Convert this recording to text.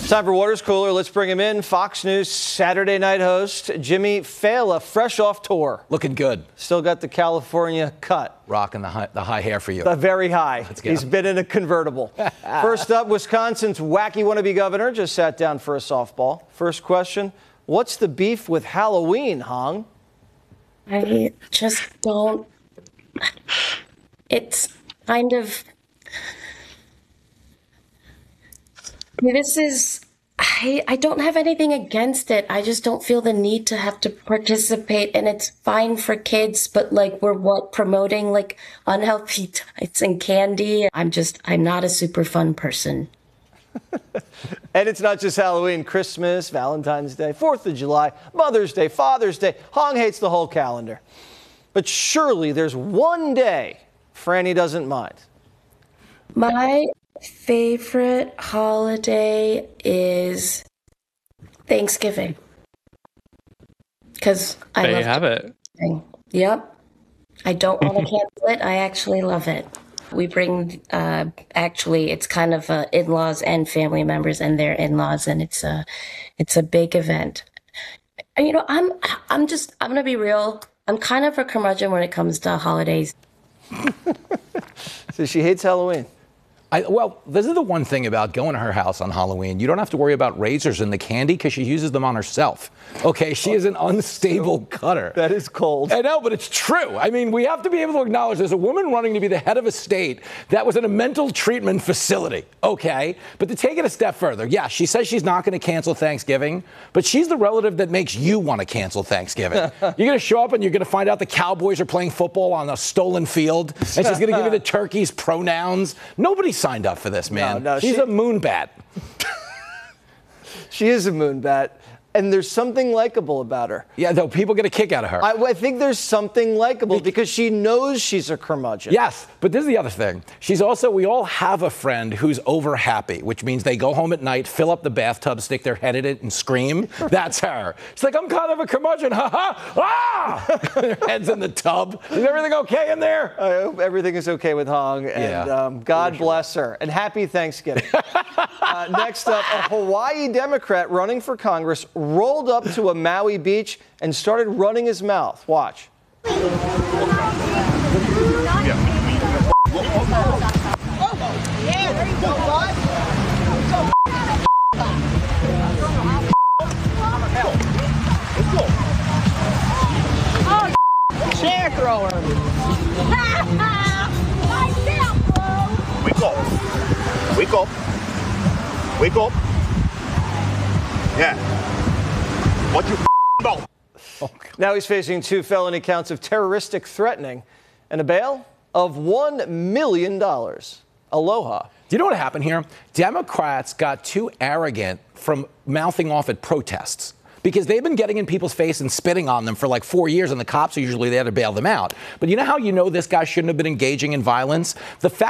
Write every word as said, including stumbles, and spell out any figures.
Time for Water's Cooler. Let's bring him in. Fox News Saturday night host Jimmy Failla, fresh off tour. Looking good. Still got the California cut. Rocking the high, the high hair for you. The very high. Let's go. He's been in a convertible. First up, Wisconsin's wacky wannabe governor just sat down for a softball. First question, what's the beef with Halloween, Hong? I just don't. It's kind of. This is. I, I don't have anything against it. I just don't feel the need to have to participate, and it's fine for kids, but like we're what promoting like unhealthy diets and candy. I'm just I'm not a super fun person. And it's not just Halloween, Christmas, Valentine's Day, fourth of July, Mother's Day, Father's Day. Hong hates the whole calendar. But surely there's one day Franny doesn't mind. My favorite holiday is Thanksgiving. Because I There love you have it. Thanksgiving. Yep. I don't want to cancel it. I actually love it. We bring, uh, actually, it's kind of uh, in-laws and family members and their in-laws, and it's a, it's a big event. And, you know, I'm, I'm just, I'm gonna be real. I'm kind of a curmudgeon when it comes to holidays. So she hates Halloween. I, well, this is the one thing about going to her house on Halloween. You don't have to worry about razors and the candy because she uses them on herself. Okay, she is an unstable cutter. That is cold. I know, but it's true. I mean, we have to be able to acknowledge there's a woman running to be the head of a state that was in a mental treatment facility, okay? But to take it a step further, yeah, she says she's not going to cancel Thanksgiving, but she's the relative that makes you want to cancel Thanksgiving. You're going to show up and you're going to find out the Cowboys are playing football on a stolen field, and she's going to give you the turkey's pronouns. Nobody signed up for this, man. No, no, she's she, a moonbat. She is a moonbat, and there's something likable about her. Yeah, though, people get a kick out of her. I, I think there's something likable because she knows she's a curmudgeon. Yes, but this is the other thing. She's also, we all have a friend who's over happy, which means they go home at night, fill up the bathtub, stick their head in it, and scream. That's her. She's like, I'm kind of a curmudgeon, ha ha, ah! Their head's in the tub. Is everything okay in there? I hope everything is okay with Hong, and Yeah. um, God bless her, and happy Thanksgiving. uh, next up, a Hawaii Democrat running for Congress rolled up to a Maui beach and started running his mouth. Watch. Yeah, there you go, bud. Let's go. Oh, chair thrower. Wake up. Wake up. Wake up. Yeah. What you know? Now he's facing two felony counts of terroristic threatening and a bail of one million dollars. Aloha. Do you know what happened here? Democrats got too arrogant from mouthing off at protests because they've been getting in people's face and spitting on them for like four years, and the cops are usually there to bail them out. But you know how you know this guy shouldn't have been engaging in violence? The fact